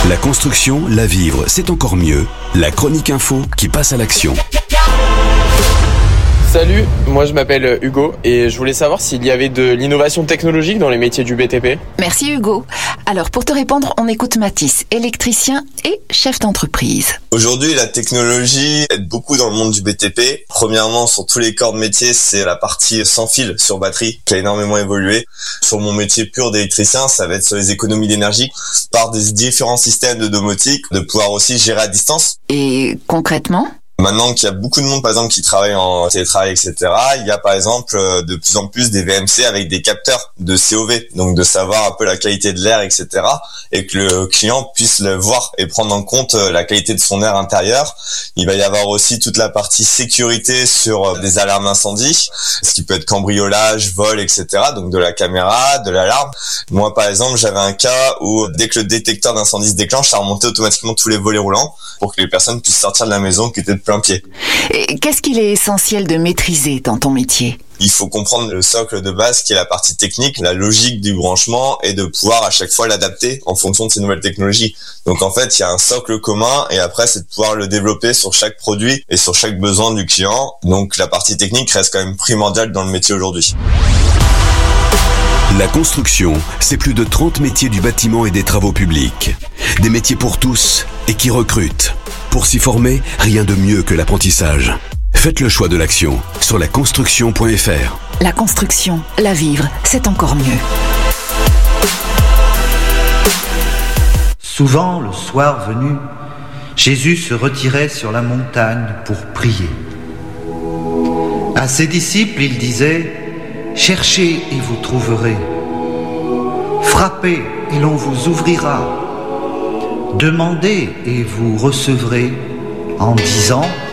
La construction, la vivre, c'est encore mieux. La chronique info qui passe à l'action. Salut, moi je m'appelle Hugo et je voulais savoir s'il y avait de l'innovation technologique dans les métiers du BTP. Merci Hugo. Alors pour te répondre, on écoute Mathis, électricien et chef d'entreprise. Aujourd'hui, la technologie aide beaucoup dans le monde du BTP. Premièrement, sur tous les corps de métier, c'est la partie sans fil sur batterie qui a énormément évolué. Sur mon métier pur d'électricien, ça va être sur les économies d'énergie par des différents systèmes de domotique, de pouvoir aussi gérer à distance. Et concrètement ? Maintenant qu'il y a beaucoup de monde, par exemple, qui travaille en télétravail, etc., il y a, par exemple, de plus en plus des VMC avec des capteurs de COV, donc de savoir un peu la qualité de l'air, etc., et que le client puisse le voir et prendre en compte la qualité de son air intérieur. Il va y avoir aussi toute la partie sécurité sur des alarmes incendie, ce qui peut être cambriolage, vol, etc., donc de la caméra, de l'alarme. Moi, par exemple, j'avais un cas où dès que le détecteur d'incendie se déclenche, ça remontait automatiquement tous les volets roulants pour que les personnes puissent sortir de la maison qui était de plein pied. Et qu'est-ce qu'il est essentiel de maîtriser dans ton métier ? Il faut comprendre le socle de base qui est la partie technique, la logique du branchement et de pouvoir à chaque fois l'adapter en fonction de ces nouvelles technologies. Donc en fait, il y a un socle commun et après c'est de pouvoir le développer sur chaque produit et sur chaque besoin du client. Donc la partie technique reste quand même primordiale dans le métier aujourd'hui. La construction, c'est plus de 30 métiers du bâtiment et des travaux publics. Des métiers pour tous et qui recrutent. Pour s'y former, rien de mieux que l'apprentissage. Faites le choix de l'action sur laconstruction.fr. La construction, la vivre, c'est encore mieux. Souvent, le soir venu, Jésus se retirait sur la montagne pour prier. À ses disciples, il disait « Cherchez et vous trouverez. Frappez et l'on vous ouvrira. Demandez et vous recevrez. » En disant